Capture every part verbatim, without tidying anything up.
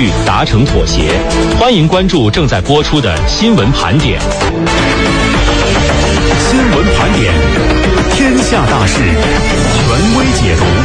域达成妥协。欢迎关注正在播出的新闻盘点。 新闻盘点，天下大事，权威解读。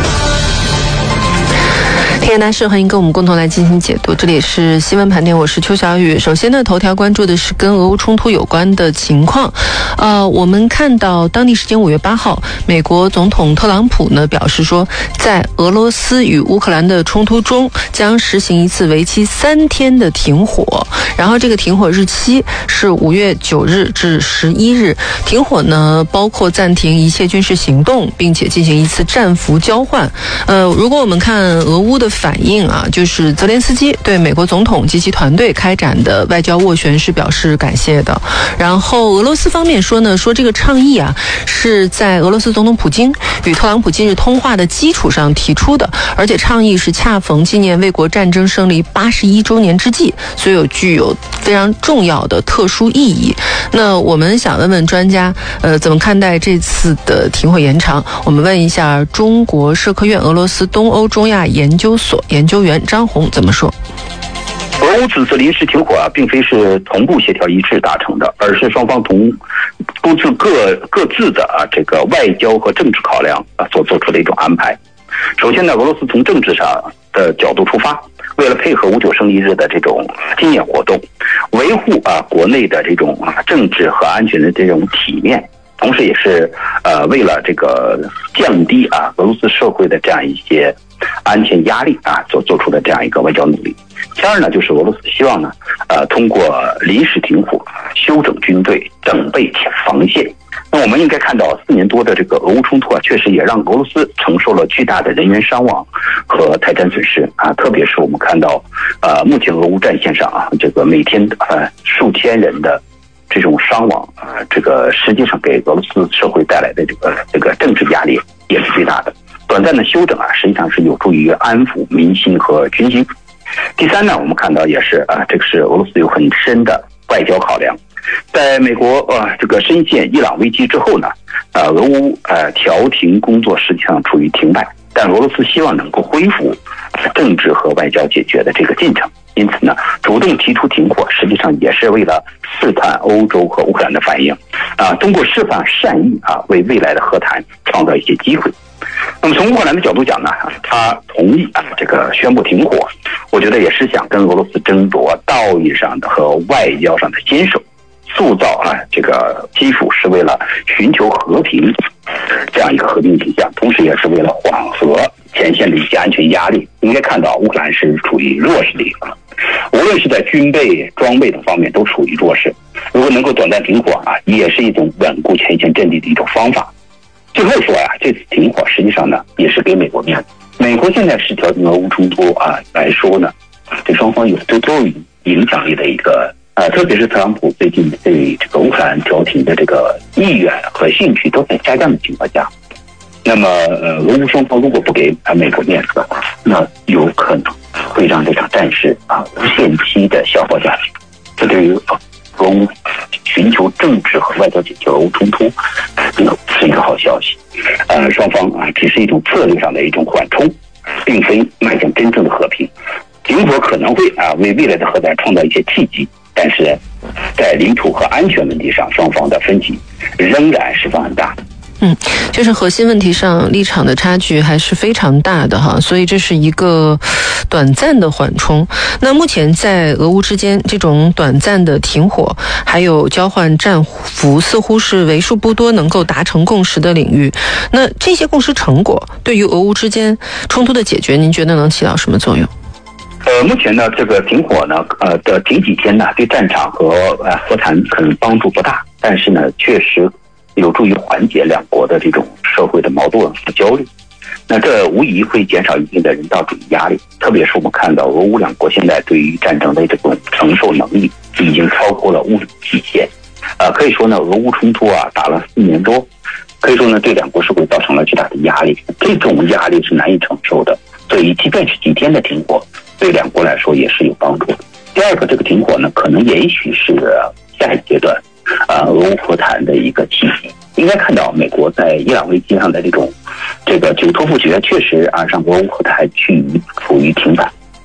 天下大事，欢迎跟我们共同来进行解读。这里是新闻盘点，我是邱小雨。首先呢，头条关注的是跟俄乌冲突有关的情况。呃，我们看到当地时间五月八号，美国总统特朗普呢表示说，在俄罗斯与乌克兰的冲突中，将实行一次为期三天的停火。然后这个停火日期是五月九日至十一日。停火呢，包括暂停一切军事行动，并且进行一次战俘交换。呃，如果我们看俄乌的反应啊，就是泽连斯基对美国总统及其团队开展的外交斡旋是表示感谢的。然后俄罗斯方面说呢，说这个倡议啊是在俄罗斯总统普京与特朗普近日通话的基础上提出的，而且倡议是恰逢纪念卫国战争胜利八十一周年之际，所以有具有非常重要的特殊意义。那我们想问问专家，呃，怎么看待这次的停火延长？我们问一下中国社科院俄罗斯东欧中亚研究所研究员张红怎么说。 俄乌此次临时停火啊，并非是同步协调一致达成的，而是双方同都自各各自的啊这个外交和政治考量啊所做出的一种安排。首先呢，俄罗斯从政治上的角度出发，为了配合五九胜利日的这种纪念活动，维护啊国内的这种啊政治和安全的这种体面，同时也是呃为了这个降低啊俄罗斯社会的这样一些安全压力啊所做出的这样一个外交努力。第二呢，就是俄罗斯希望呢，呃，通过临时停火、休整军队、整备防线。那我们应该看到，四年多的这个俄乌冲突啊，确实也让俄罗斯承受了巨大的人员伤亡和财产损失啊。特别是我们看到，呃，目前俄乌战线上啊，这个每天呃数千人的这种伤亡啊，这个实际上给俄罗斯社会带来的这个这个政治压力也是最大的。短暂的休整啊，实际上是有助于安抚民心和军心。第三呢，我们看到也是啊，这个是俄罗斯有很深的外交考量。在美国呃这个深陷伊朗危机之后呢，呃俄乌呃调停工作实际上处于停摆，但俄罗斯希望能够恢复政治和外交解决的这个进程。因此呢，主动提出停火，实际上也是为了试探欧洲和乌克兰的反应啊，通过释放善意啊，为未来的和谈创造一些机会。那么从乌克兰的角度讲呢，他同意啊这个宣布停火，我觉得也是想跟俄罗斯争夺道义上的和外交上的先手，塑造啊这个基辅是为了寻求和平这样一个和平形象，同时也是为了缓和前线的一些安全压力。应该看到乌克兰是处于弱势的一个，无论是在军备、装备等方面都处于弱势。如果能够短暂停火啊，也是一种稳固前线阵地的一种方法。最后说呀、啊，这次停火实际上呢，也是给美国面子。美国现在是调停俄乌冲突啊来说呢，对双方有都都有影响力的一个呃，特别是特朗普最近对这个乌克兰调停的这个意愿和兴趣都在下降的情况下，那么呃，俄乌双方如果不给啊美国面子的话，那有可能会让这场战事啊无限期的消耗下去。这对于俄乌寻求政治和外交解决俄乌冲突，这个是一个好消息。呃，双方啊只是一种策略上的一种缓冲，并非迈向真正的和平。停火可能会啊为未来的和谈创造一些契机，但是在领土和安全问题上，双方的分歧仍然十分很大的。 嗯，就是核心问题上立场的差距还是非常大的哈，所以这是一个短暂的缓冲。那目前在俄乌之间，这种短暂的停火还有交换战俘，似乎是为数不多能够达成共识的领域。那这些共识成果对于俄乌之间冲突的解决，您觉得能起到什么作用？ 呃，目前呢，这个停火呢，呃的停几天呢，对战场和呃和谈可能帮助不大，但是呢，确实有助于缓解两国的这种社会的矛盾和焦虑。那这无疑会减少一定的人道主义压力，特别是我们看到俄乌两国现在对于战争的这种承受能力已经超过了物理极限。呃，可以说呢，俄乌冲突啊打了四年多，可以说呢对两国社会造成了巨大的压力，这种压力是难以承受的。所以，即便是几天的停火，对两国来说也是有帮助的。第二个，这个停火呢，可能也许是下一阶段啊俄乌和谈的一个契机。应该看到，美国在伊朗危机上的这种这个久拖不决，确实啊让俄乌和谈趋于处于停摆。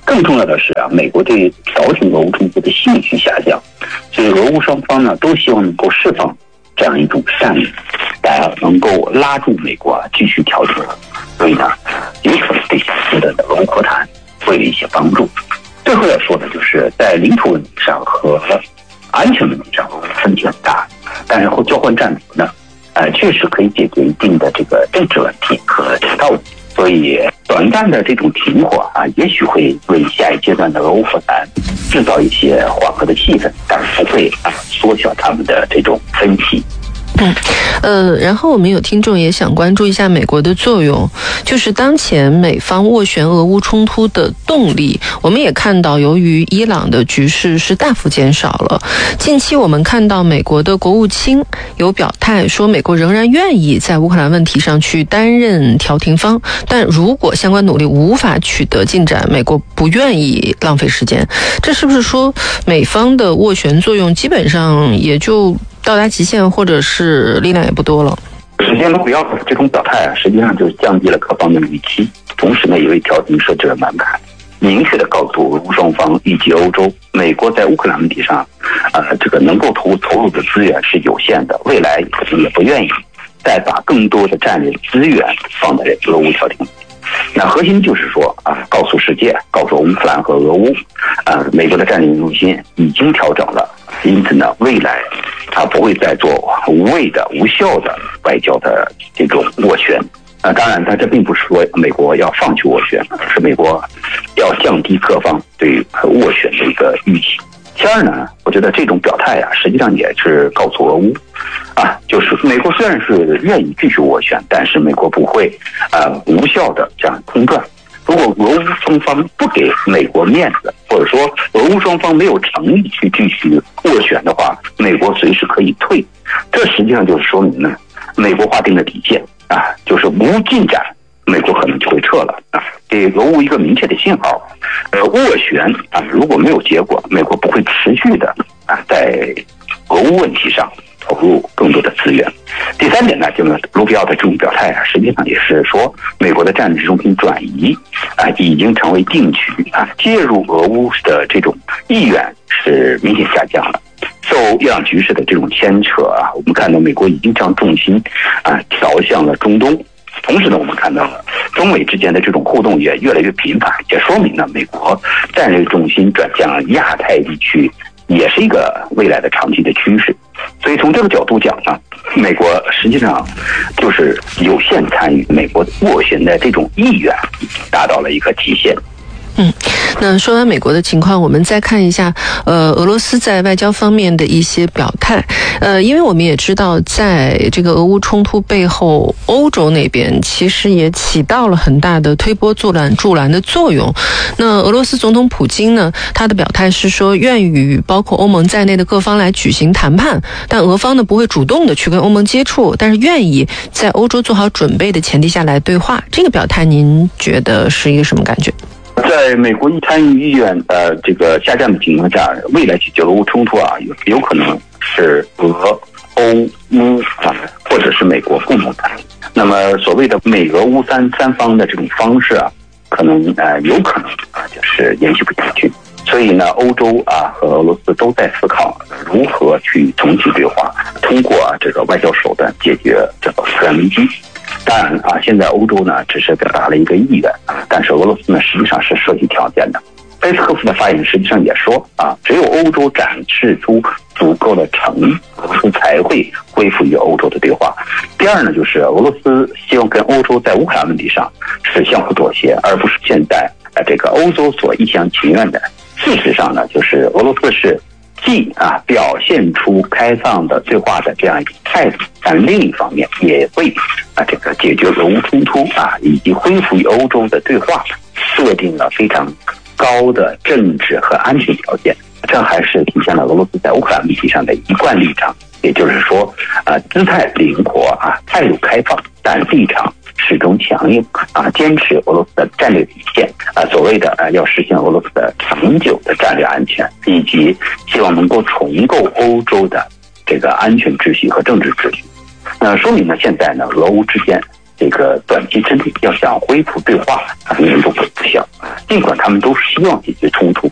更重要的是啊，美国对调停俄乌冲突的兴趣下降，所以俄乌双方呢都希望能够释放这样一种善意，大家能够拉住美国啊继续调停，所以呢，有可能对下次的俄乌和谈会有一些帮助。最后要说的就是在领土问题上和安全问题上分歧很大，但是交换战俘呢，呃，确实可以解决一定的这个政治问题和人道问题。所以短暂的这种停火啊，也许会为下一阶段的俄乌和谈制造一些缓和的气氛，但是不会啊缩小他们的这种分歧。 嗯，呃，然后我们有听众也想关注一下美国的作用，就是当前美方斡旋俄乌冲突的动力。我们也看到，由于伊朗的局势是大幅减少了，近期我们看到美国的国务卿有表态说，美国仍然愿意在乌克兰问题上去担任调停方，但如果相关努力无法取得进展，美国不愿意浪费时间。这是不是说美方的斡旋作用基本上也就到达极限，或者是力量也不多了？ 时间目标的这种表态啊，实际上就是降低了各方面的预期，同时呢，也为调停设置了门槛，明确的告诉俄乌双方以及欧洲，美国在乌克兰问题上，呃，这个能够投投入的资源是有限的，未来可能也不愿意再把更多的战略资源放在俄乌调停。那核心就是说啊，告诉世界，告诉乌克兰和俄乌，啊，美国的战略中心已经调整了，因此呢，未来他不会再做无谓的、无效的外交的这种斡旋。那当然，他这并不是说美国要放弃斡旋，而是美国要降低各方对斡旋的一个预期。第二呢，我觉得这种表态啊，实际上也是告诉俄乌，啊，就是美国虽然是愿意继续斡旋，但是美国不会呃无效的这样空转。如果俄乌双方不给美国面子，或者说俄乌双方没有诚意去继续斡旋的话，美国随时可以退。这实际上就是说明呢，美国划定的底线啊，就是无进展，美国可能就会撤了啊，给俄乌一个明确的信号。呃，斡旋啊，如果没有结果，美国不会持续的啊在俄乌问题上投入更多的资源。第三点呢，就是卢比奥的这种表态啊，实际上也是说美国的战略中心转移啊，已经成为定局啊，介入俄乌的这种意愿是明显下降了。受伊朗局势的这种牵扯啊，我们看到美国已经将重心啊调向了中东。同时呢，我们看到了中美之间的这种互动也越来越频繁，也说明呢，美国战略重心转向亚太地区，也是一个未来的长期的趋势。所以从这个角度讲呢，美国实际上就是有限参与，美国斡旋的这种意愿达到了一个极限。 嗯，那说完美国的情况，我们再看一下，呃，俄罗斯在外交方面的一些表态。呃，因为我们也知道，在这个俄乌冲突背后，欧洲那边其实也起到了很大的推波助澜、助澜的作用。那俄罗斯总统普京呢，他的表态是说，愿与包括欧盟在内的各方来举行谈判，但俄方呢不会主动的去跟欧盟接触，但是愿意在欧洲做好准备的前提下来对话。这个表态，您觉得是一个什么感觉？ 在美国参与意愿呃这个下降的情况下，未来解决俄乌冲突啊，有有可能是俄、欧、乌啊，或者是美国共同参与。那么所谓的美俄乌三三方的这种方式啊，可能呃有可能啊就是延续不下去。所以呢，欧洲啊和俄罗斯都在思考如何去重启对话，通过啊这个外交手段解决这个乌克兰危机。当然啊，现在欧洲呢只是表达了一个意愿啊，但是俄罗斯呢实际上是设计条件的。佩斯科夫的发言实际上也说啊，只有欧洲展示出足够的诚意，俄罗斯才会恢复与欧洲的对话。第二呢，就是俄罗斯希望跟欧洲在乌克兰问题上是相互妥协，而不是现在呃这个欧洲所一厢情愿的。事实上呢，就是俄罗斯是既啊表现出开放的对话的这样一种态度，但另一方面也会啊这个解决俄乌冲突啊以及恢复与欧洲的对话设定了非常高的政治和安全条件。这还是体现了俄罗斯在乌克兰问题上的一贯立场，也就是说啊姿态灵活啊，态度开放，但立场始终强硬啊，坚持俄罗斯的战略底线啊，所谓的啊要实现俄罗斯的长久的战略安全，以及希望能够重构欧洲的这个安全秩序和政治秩序。那说明呢，现在呢，俄乌之间这个短期之内要想恢复对话，难度不小。尽管他们都希望解决冲突，